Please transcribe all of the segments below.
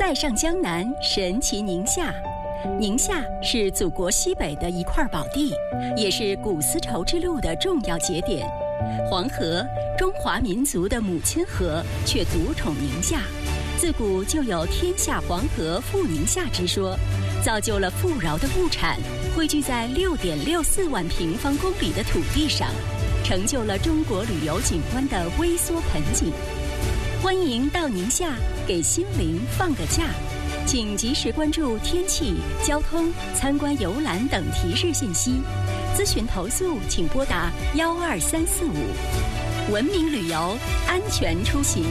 爱上江南，神奇宁夏。宁夏是祖国西北的一块宝地，也是古丝绸之路的重要节点。黄河，中华民族的母亲河，却独宠宁夏。自古就有天下黄河富宁夏之说，造就了富饶的物产汇聚在6.64万平方公里的土地上，成就了中国旅游景观的微缩盆景。欢迎到宁夏给心灵放个假，请及时关注天气、交通、参观游览等提示信息。咨询投诉请拨打12345。文明旅游，安全出行。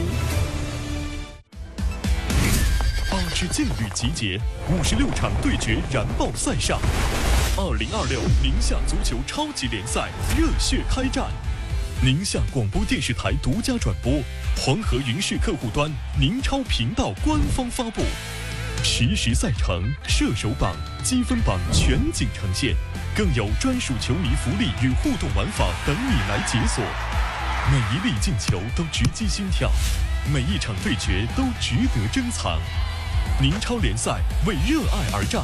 8支劲旅集结，56场对决燃爆赛上，2026宁夏足球超级联赛热血开战。宁夏广播电视台独家转播，黄河云视客户端、宁超频道官方发布，实时赛程、射手榜、积分榜全景呈现，更有专属球迷福利与互动玩法等你来解锁。每一粒进球都直击心跳，每一场对决都值得珍藏。宁超联赛为热爱而战，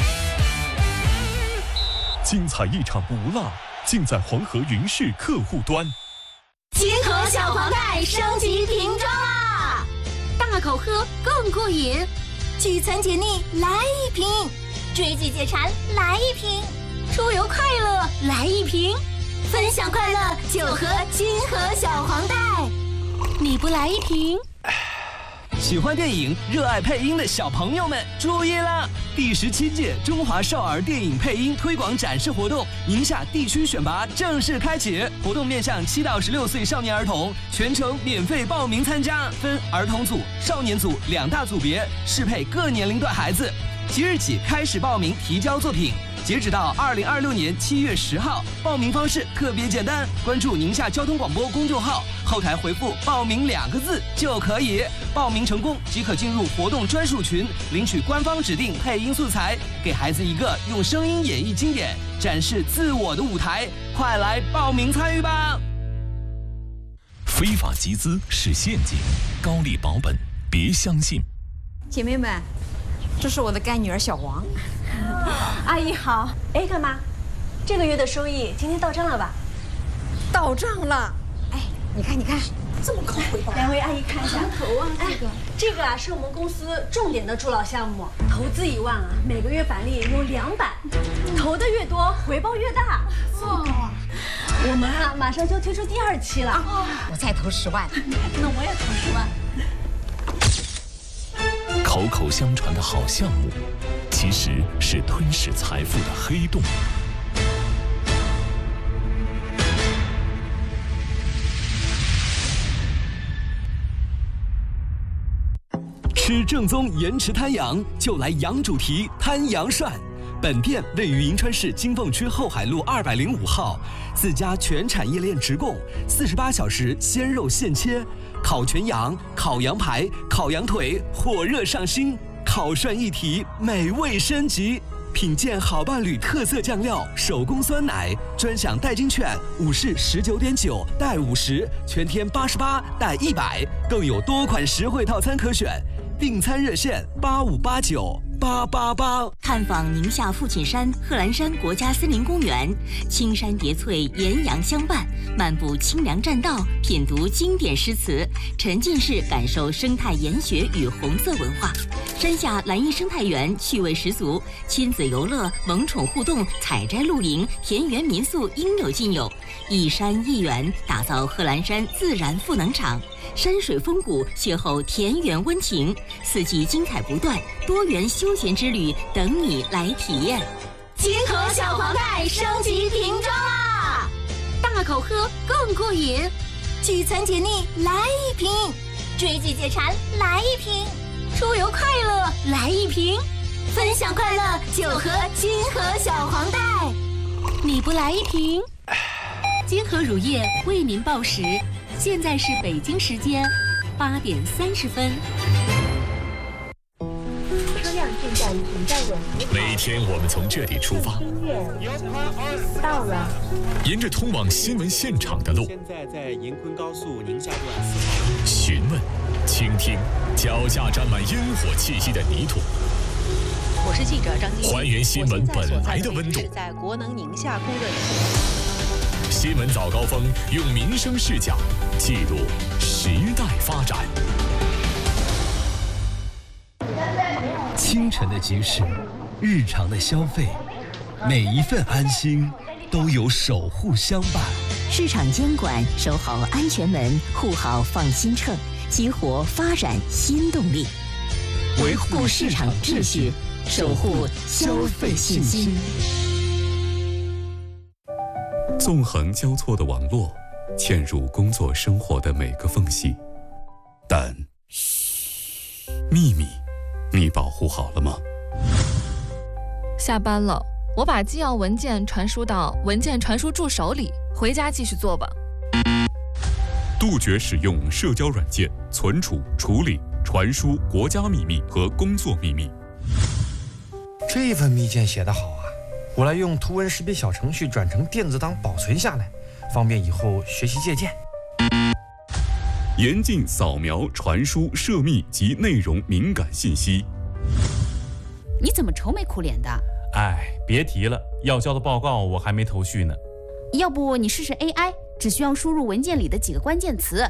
精彩一场不落，尽在黄河云视客户端。 金河小黄袋升级瓶装啦！大口喝更过瘾，聚餐解腻来一瓶，追剧解馋来一瓶，出游快乐来一瓶，分享快乐就喝金河小黄袋。你不来一瓶？ 喜欢电影、热爱配音的小朋友们注意了！第17届中华少儿电影配音推广展示活动宁夏地区选拔正式开启，活动面向7到16岁少年儿童，全程免费报名参加，分儿童组、少年组2大组别，适配各年龄段孩子。即日起开始报名提交作品，截止到2026年7月10号。报名方式特别简单，关注宁夏交通广播公众号，后台回复“报名”2个字就可以。报名成功即可进入活动专属群，领取官方指定配音素材，给孩子一个用声音演绎经典、展示自我的舞台。快来报名参与吧！ 非法集资是陷阱，高利保本别相信。 姐妹们，这是我的干女儿小王。 阿姨好。哎，干妈，这个月的收益今天到账了吧？ 到账了。哎，你看，这么高回报。 两位阿姨看一下。 什么头啊？ 这个啊是我们公司重点的助老项目，投资1万啊，每个月返利有200，投的越多回报越大。 哇！ 我们啊马上就推出第2期了。 我再投10万。 那我也投10万。 口口相传的好项目，其实是吞噬财富的黑洞。 吃正宗盐池滩羊，就来羊主题滩羊涮。本店位于银川市金凤区后海路205号，自家全产业链直供，48小时鲜肉现切，烤全羊、烤羊排、烤羊腿，火热上新，烤涮一体，美味升级。品鉴好伴侣特色酱料，手工酸奶，专享代金券，5式19.9带50，全天88带100，更有多款实惠套餐可选。订餐热线85898888。 探访宁夏父亲山贺兰山国家森林公园，青山叠翠，岩阳相伴，漫步清凉栈道，品读经典诗词，沉浸式感受生态研学与红色文化。山下蓝荫生态园趣味十足，亲子游乐、萌宠互动、采摘露营、田园民宿应有尽有。一山一园，打造贺兰山自然赋能场，山水风谷，邂逅田园温情，四季精彩不断，多元休闲之旅等你来体验。 金河小黄袋升级瓶装啦！大口喝更过瘾，聚餐解腻来一瓶，追剧解馋来一瓶，出游快乐来一瓶，分享快乐就喝金河小黄袋。你不来一瓶？ 金河乳业为您报时，现在是北京时间8点30分。 车辆进站请站稳。 每天我们从这里出发， 到了， 沿着通往新闻现场的路， 现在在银昆高速宁夏段4号， 询问倾听脚下沾满烟火气息的泥土。 我是记者张晶， 还原新闻本来的温度。 是在国能宁夏供热点。 新闻早高峰用民生视角记录时代发展。 清晨的集市，日常的消费，每一份安心都有守护相伴。 市场监管，守好安全门，护好放心秤，激活发展新动力，维护市场秩序，守护消费信心。 纵横交错的网络，嵌入工作生活的每个缝隙。但，秘密，你保护好了吗？ 下班了，我把纪要文件传输到文件传输助手里，回家继续做吧。 杜绝使用社交软件存储、处理、传输国家秘密和工作秘密。 这份密件写得好啊，我来用图文识别小程序转成电子档保存下来，方便以后学习借鉴。 严禁扫描、传输涉密及内容敏感信息。 你怎么愁眉苦脸的？ 别提了，要交的报告我还没头绪呢。 要不你试试 AI， 只需要输入文件里的几个关键词。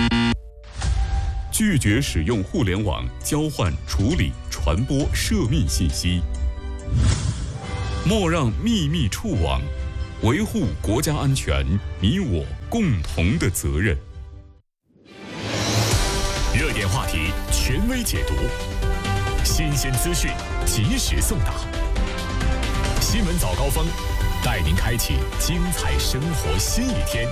拒绝使用互联网交换、处理、传播涉密信息。莫让秘密触网，维护国家安全，你我共同的责任。热点话题权威解读，新鲜资讯及时送达。新闻早高峰，带您开启精彩生活新一天。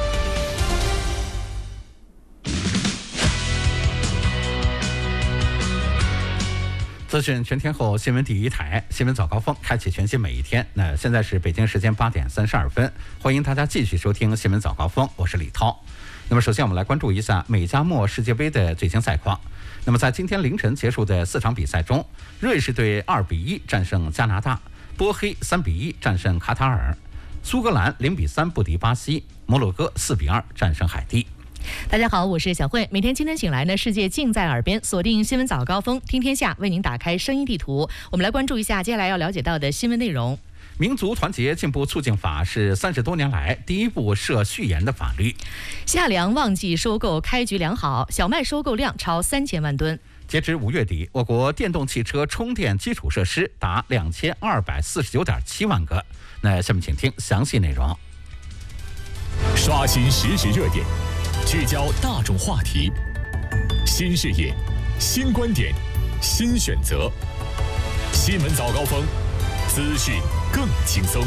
资讯全天候，新闻第一台，新闻早高峰，开启全新每一天。那现在是北京时间8点32分，欢迎大家继续收听新闻早高峰，我是李涛。那么首先我们来关注一下美加墨世界杯的最新赛况。那么在今天凌晨结束的4场比赛中，瑞士队2-1战胜加拿大，波黑3-1战胜卡塔尔，苏格兰0-3不敌巴西，摩洛哥4-2战胜海地。 大家好，我是小慧。每天清晨醒来呢，世界尽在耳边，锁定新闻早高峰，听天下，为您打开声音地图。我们来关注一下接下来要了解到的新闻内容。 民族团结进步促进法是30多年来第一部涉序言的法律。 夏粮旺季收购开局良好，小麦收购量超3000万吨。 截至5月底，我国电动汽车充电基础设施达2249.7万个。那下面请听详细内容。 刷新实时热点，聚焦大众话题，新视野、新观点、新选择。新闻早高峰，资讯更轻松。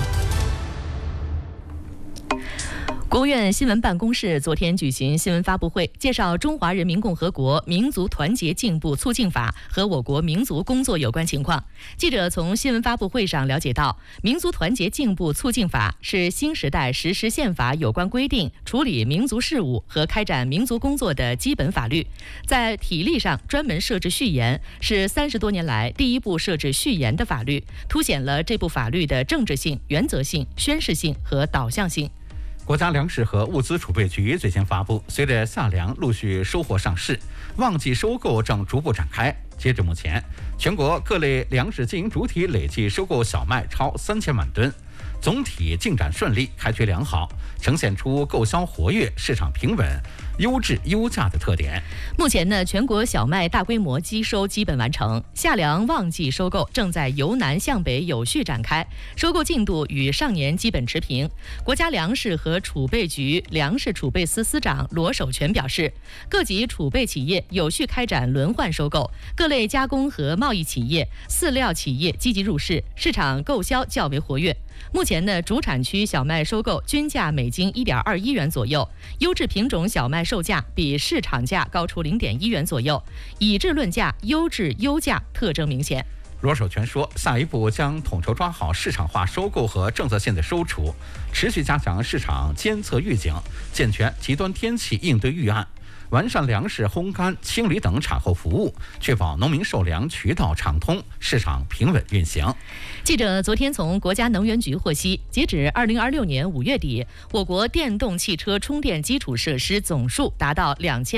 国务院新闻办公室昨天举行新闻发布会，介绍《中华人民共和国民族团结进步促进法》和我国民族工作有关情况。记者从新闻发布会上了解到，《民族团结进步促进法》是新时代实施宪法有关规定、处理民族事务和开展民族工作的基本法律，在体例上专门设置序言，是30多年来第一部设置序言的法律，凸显了这部法律的政治性、原则性、宣示性和导向性。 国家粮食和物资储备局最近发布，随着夏粮陆续收获上市，旺季收购正逐步展开。截至目前，全国各类粮食经营主体累计收购小麦超3000万吨，总体进展顺利，开局良好，呈现出购销活跃、市场平稳、优质优价的特点。 目前呢，全国小麦大规模机收基本完成，夏粮旺季收购正在由南向北有序展开，收购进度与上年基本持平。国家粮食和储备局粮食储备司司长罗守全表示，各级储备企业有序开展轮换收购，各类加工和贸易企业、饲料企业积极入市，市场购销较为活跃。目前呢，主产区小麦收购均价每斤1.21元左右，优质品种小麦售价比市场价高出0.1元左右，以质论价，优质优价特征明显。 罗守全说，下一步将统筹抓好市场化收购和政策性的收储，持续加强市场监测预警，健全极端天气应对预案， 完善粮食烘干、清理等产后服务，确保农民售粮渠道畅通，市场平稳运行。 记者昨天从国家能源局获悉，截止2026年5月底，我国电动汽车充电基础设施总数达到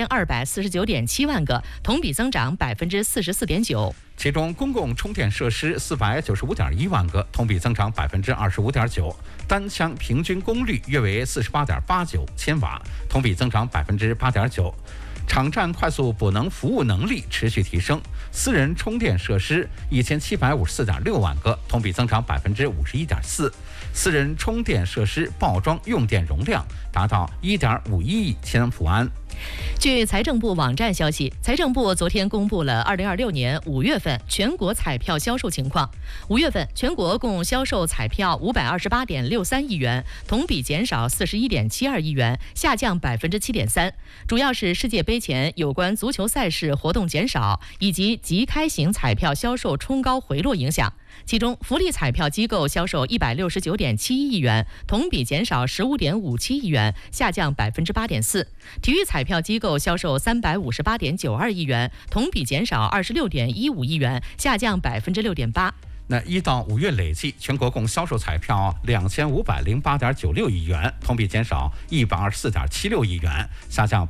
2249.7万个，同比增长44.9%。 其中，公共充电设施495.1万个，同比增长25.9%，单枪平均功率约为48.89千瓦，同比增长8.9%。场站快速补能服务能力持续提升，私人充电设施1754.6万个，同比增长51.4%。私人充电设施报装用电容量达到1.51亿千伏安。 据财政部网站消息，财政部昨天公布了2026年5月份全国彩票销售情况。5月份全国共销售彩票528.63亿元，同比减少41.72亿元，下降7.3%。主要是世界杯前有关足球赛事活动减少，以及即开型彩票销售冲高回落影响。其中，福利彩票机构销售169.71亿元，同比减少15.57亿元，下降8.4%。体育彩票机构销售358.92亿元，同比减少26.15亿元，下降6.8%。 那1到5月累计，全国共销售彩票2508.96亿元，同比减少124.76亿元，下降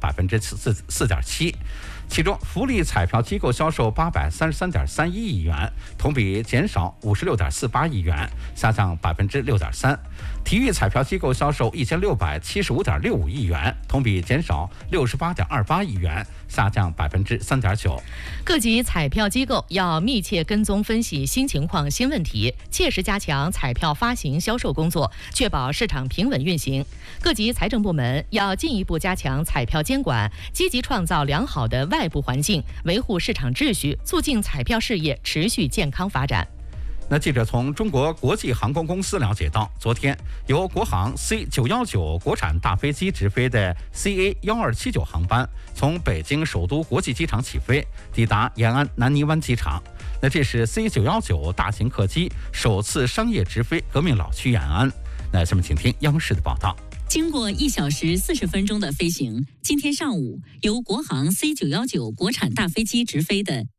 4.7%。其中，福利彩票机构销售833.31亿元，同比减少56.48亿元，下降6.3%。体育彩票机构销售1675.65亿元，同比减少68.28亿元，下降3.9%。 各级彩票机构要密切跟踪分析新情况、新问题，切实加强彩票发行销售工作，确保市场平稳运行。各级财政部门要进一步加强彩票监管，积极创造良好的外部环境，维护市场秩序，促进彩票事业持续健康发展。 那记者从中国国际航空公司了解到，昨天由国航 C919 国产大飞机直飞的 CA1279 航班从北京首都国际机场起飞，抵达延安南泥湾机场。那这是 C919 大型客机首次商业直飞革命老区延安。那下面请听央视的报道。 经过1小时40分钟的飞行，今天上午由国航 C919 国产大飞机直飞的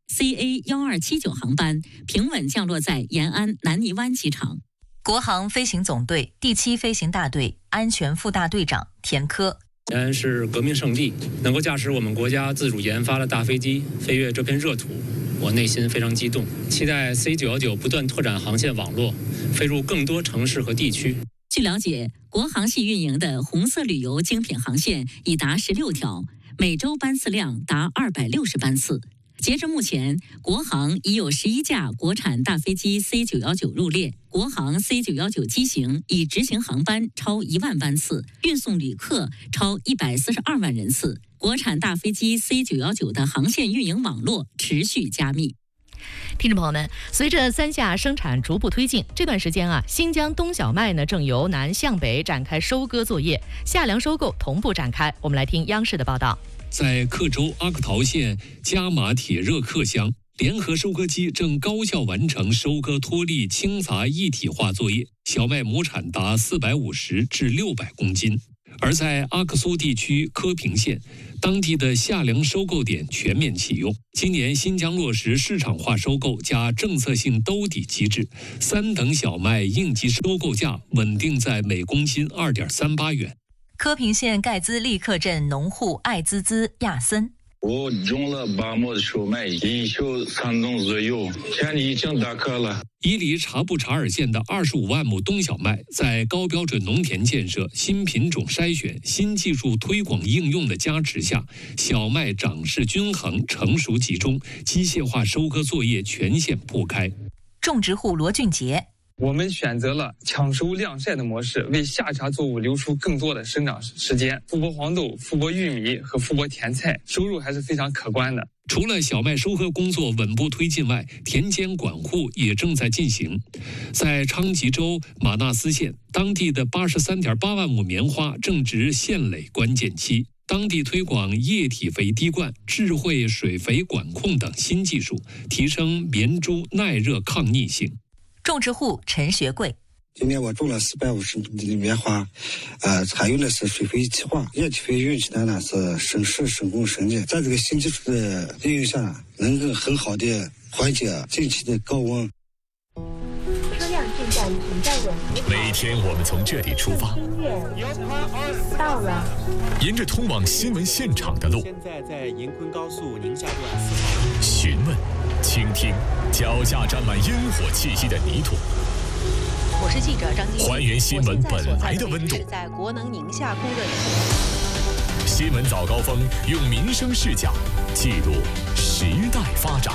CA1279 航班平稳降落在延安南泥湾机场。 国航飞行总队第7飞行大队安全副大队长田科： 延安是革命圣地，能够驾驶我们国家自主研发的大飞机飞越这片热土，我内心非常激动，期待 C919 不断拓展航线网络，飞入更多城市和地区。 据了解，国航系运营的红色旅游精品航线已达16条，每周班次量达260班次。截至目前，国航已有11架国产大飞机 C919 入列，国航 C919 机型已执行航班超1万班次，运送旅客超142万人次。国产大飞机 C919 的航线运营网络持续加密。 听众朋友们，随着3下生产逐步推进，这段时间新疆冬小麦正由南向北展开收割作业，夏粮收购同步展开。我们来听央视的报道。 在克州阿克陶县加马铁热克乡，联合收割机正高效完成收割脱粒清杂一体化作业，小麦亩产达450至600公斤。而在阿克苏地区科平县，当地的夏粮收购点全面启用。今年新疆落实市场化收购加政策性兜底机制，3等小麦应急收购价稳定在每公斤2.38元。 科平县盖兹利克镇农户艾滋兹亚森： 我种了8亩的小麦，一宿3冬左右，现在已经打壳了。 伊犁察布查尔县的25万亩冬小麦，在高标准农田建设、新品种筛选、新技术推广应用的加持下，小麦长势均衡、成熟集中，机械化收割作业全线铺开。 种植户罗俊杰： 我们选择了抢收晾晒的模式，为夏茬作物留出更多的生长时间。富博黄豆、富博玉米和富博甜菜收入还是非常可观的。 除了小麦收割工作稳步推进外，田间管护也正在进行。在昌吉州马纳斯县，当地的83.8万亩棉花正值线蕾关键期，当地推广液体肥滴灌、智慧水肥管控等新技术，提升棉株耐热抗逆性。 种植户陈学贵： 今年我种了450亩的棉花，采用的是水肥气化，液体肥用起来呢是省时省工省力，在这个新技术的应用下，能够很好的缓解近期的高温。 车辆进站请站稳。 每天我们从这里出发， 到了， 沿着通往新闻现场的路， 现在在银昆高速宁夏段4号， 询问、倾听脚下沾满烟火气息的泥土。 我是记者张晶， 还原新闻本来的温度。 是在国能宁夏供热区。 新闻早高峰用民生视角记录时代发展。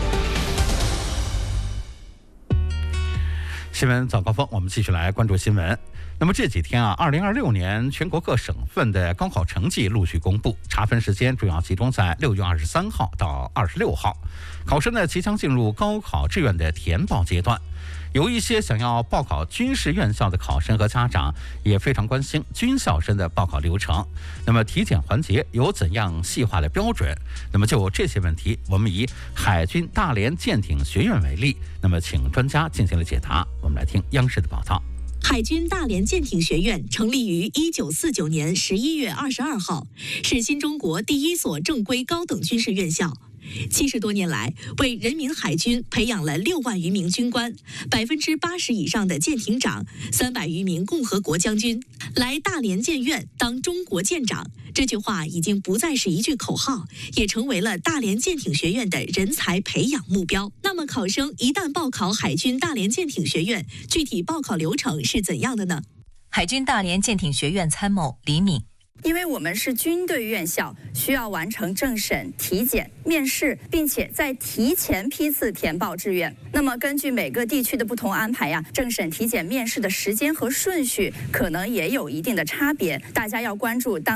新闻早高峰，我们继续来关注新闻。那么这几天2026年全国各省份的高考成绩陆续公布，查分时间主要集中在6月23号到26号。考生呢即将进入高考志愿的填报阶段。有一些想要报考军事院校的考生和家长也非常关心军校生的报考流程。那么体检环节有怎样细化的标准？那么就这些问题，我们以海军大连舰艇学院为例，那么请专家进行了解答。我们来听央视的报道。 海军大连舰艇学院成立于1949年11月22号，是新中国第一所正规高等军事院校。70多年来，为人民海军培养了6万余名军官，80%以上的舰艇长，300余名共和国将军。来大连舰院当中国舰长，这句话已经不再是一句口号，也成为了大连舰艇学院的人才培养目标。那么，考生一旦报考海军大连舰艇学院，具体报考流程是怎样的呢？ 海军大连舰艇学院参谋李敏。 因为我们是军队院校，需要完成政审、体检、面试，并且在提前批次填报志愿。那么根据每个地区的不同安排政审、体检、面试的时间和顺序可能也有一定的差别，大家要关注当